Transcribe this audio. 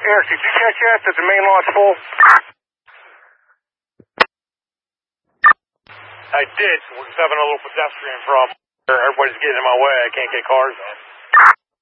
Eric, did you check yet that the main lot's full? I did. We're just having a little pedestrian problem. Everybody's getting in my way. I can't get cars in.